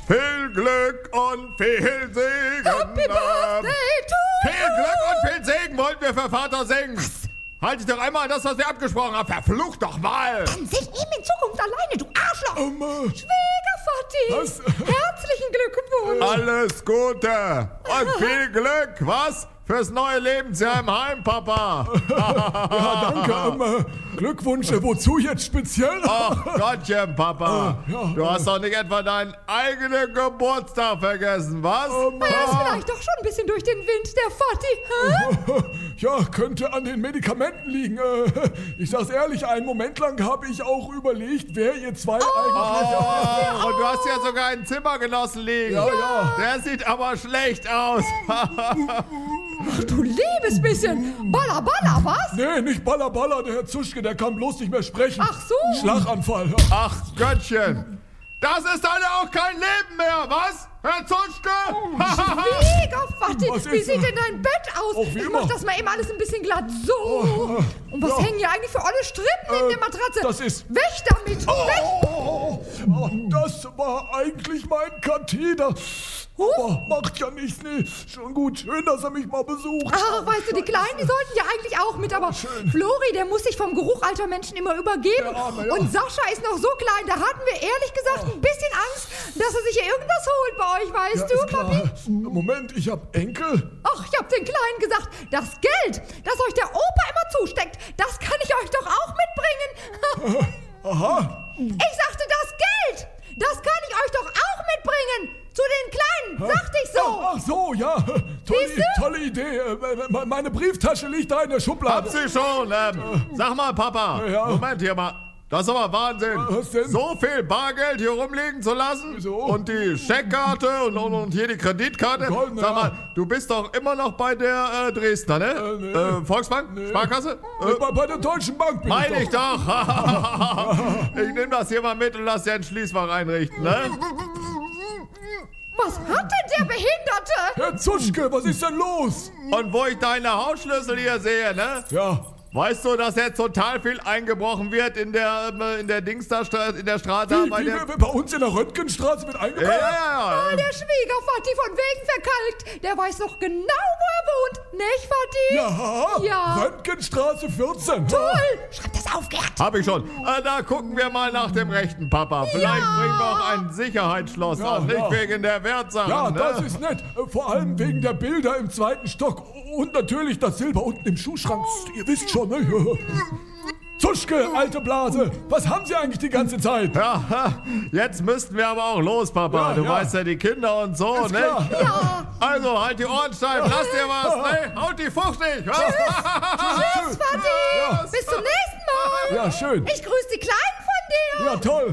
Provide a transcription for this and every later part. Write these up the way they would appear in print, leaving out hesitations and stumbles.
Viel Glück und viel Segen. Happy Birthday to Viel Glück und viel Segen wollten wir für Vater singen. Halt dich doch einmal an das, was wir abgesprochen haben. Verflucht doch mal. Dann sing eben in Zukunft alleine, du Arschloch. Schwiegervati. Was? Herzlichen Glückwunsch. Alles Gute und viel Glück, was? Fürs neue Lebensjahr im Heim, Papa. Ja, danke. Glückwunsch, wozu jetzt speziell? Ach Gottchen, Papa. Du hast doch nicht etwa deinen eigenen Geburtstag vergessen, was? Er ist vielleicht doch schon ein bisschen durch den Wind, der Vati. Ja, könnte an den Medikamenten ligen. Ich sag's ehrlich, einen Moment lang habe ich auch überlegt, wer ihr zwei eigentlich... Und du hast ja sogar einen Zimmergenossen liegen. Ja. Der sieht aber schlecht aus. Ach du liebes bisschen. Balla, balla, was? Nee, nicht Balla Balla, der Herr Zuschke, der kann bloß nicht mehr sprechen. Ach so. Schlaganfall. Ach Göttchen. Das ist dann auch kein Leben mehr, was? Herr Zuschke? Schwiegervati, Was wie ist sieht das? denn dein Bett aus? Och, wie Ich immer. mach das mal eben alles ein bisschen glatt. So. Und was hängen hier eigentlich für olle Strippen in der Matratze? das ist- Weg damit. Weg. Das war eigentlich mein Katheter. Aber macht ja nichts, nee. Schon gut, schön, dass er mich mal besucht. Ach, weißt du, die Kleinen, die sollten ja eigentlich auch mit, aber Flori, der muss sich vom Geruch alter Menschen immer übergeben. Der Arme, ja. Und Sascha ist noch so klein, da hatten wir ehrlich gesagt ein bisschen Angst, dass er sich hier irgendwas holt bei euch, weißt du, ist klar. Papi? Moment, ich hab Enkel. Ach, ich hab den Kleinen gesagt, das Geld, das euch der Opa immer zusteckt, das kann ich euch doch auch mitbringen. Aha. Ich sagte, das Geld, das kann ich euch doch auch mitbringen. Zu den Kleinen, sagte ich so. Ach so, ja. Siehst du? Tolle Idee. Meine Brieftasche liegt da in der Schublade. Hab sie schon. Sag mal, Papa. Ja. Moment hier mal. Das ist aber Wahnsinn. Was denn? So viel Bargeld hier rumliegen zu lassen. Wieso? Und die Scheckkarte und hier die Kreditkarte. Goldene, Sag mal, ja. du bist doch immer noch bei der Dresdner, ne? Nee. Volksbank? Sparkasse? Bei der Deutschen Bank bin Meine ich ich doch. Ich nehme das hier mal mit und lass dir ein Schließfach einrichten, ne? Was hat denn der Behinderte? Herr Zuschke, was ist denn los? Und wo ich deine Hausschlüssel hier sehe, ne? Ja. Weißt du, dass jetzt total viel eingebrochen wird in der Dings da, in der Straße? Bei uns in der Röntgenstraße wird eingebrochen? Ja. Der Schwiegervati von wegen verkalkt. Der weiß doch genau, wo er wohnt. Nicht, Vati? Ja. Ja. Röntgenstraße 14. Toll. Schreib das auf, Gerd. Hab ich schon. Da gucken wir mal nach dem rechten, Papa. Vielleicht bringen wir auch ein Sicherheitsschloss Ja, an, nicht ja. wegen der Wertsachen. Ja, ne? das ist nett. Vor allem wegen der Bilder im zweiten Stock. Und natürlich das Silber unten im Schuhschrank. Ihr wisst schon, ne? Zuschke, alte Blase, was haben Sie eigentlich die ganze Zeit? Ja, jetzt müssten wir aber auch los, Papa. Ja, du ja. weißt ja, die Kinder und so, Ist ne? klar. Ja. Also, halt die Ohren steif, lass dir was, ne? Haut die fuchtig, was? Tschüss, Vati. Ja. Bis zum nächsten Mal. Ja, schön. Ich grüße die Kleinen von dir. Ja, toll.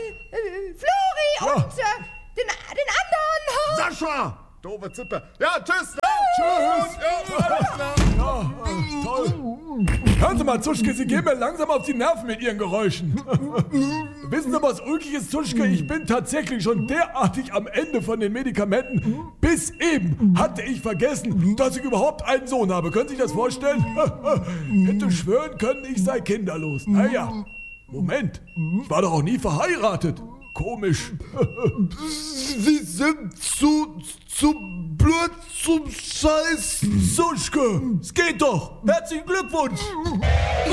Flori Ja. und den anderen. Sascha! Doofe Zippe. Ja, tschüss, ne? Tschüss. Ja, alles klar. Ja, toll. Hören Sie mal, Zuschke, Sie gehen mir langsam auf die Nerven mit Ihren Geräuschen. Wissen Sie, was ulkig ist, Zuschke? Ich bin tatsächlich schon derartig am Ende von den Medikamenten. Bis eben hatte ich vergessen, dass ich überhaupt einen Sohn habe. Können Sie sich das vorstellen? Hätte schwören können, ich sei kinderlos. Naja, Moment. Ich war doch auch nie verheiratet. Komisch. Sie sind zu blöd zum Scheiß. Zuschke, es geht doch. Herzlichen Glückwunsch.